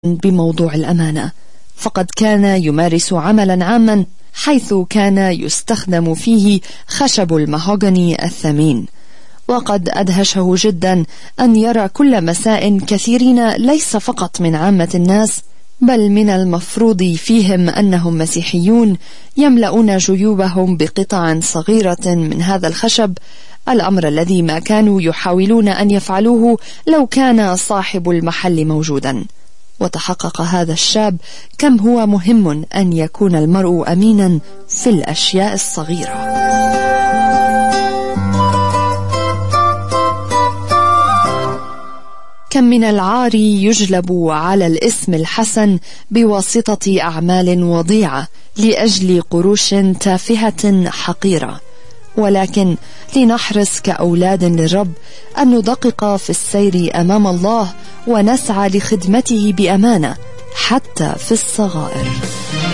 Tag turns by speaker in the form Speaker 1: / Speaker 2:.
Speaker 1: بموضوع الأمانة، فقد كان يمارس عملا عاما حيث كان يستخدم فيه خشب المهوغني الثمين، وقد أدهشه جدا أن يرى كل مساء كثيرين ليس فقط من عامة الناس بل من المفروض فيهم أنهم مسيحيون يملؤون جيوبهم بقطع صغيرة من هذا الخشب، الأمر الذي ما كانوا يحاولون أن يفعلوه لو كان صاحب المحل موجودا. وتحقق هذا الشاب كم هو مهم أن يكون المرء أمينا في الأشياء الصغيرة. كم من العار يجلب على الاسم الحسن بواسطة أعمال وضيعة لأجل قروش تافهة حقيرة، ولكن لنحرص كأولاد للرب أن ندقق في السير أمام الله ونسعى لخدمته بأمانة حتى في الصغائر.